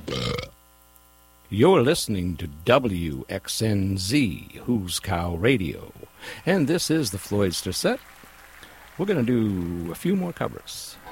You're listening to WXNZ, Who's Cow Radio, and this is the Floydster Set. We're going to do a few more covers.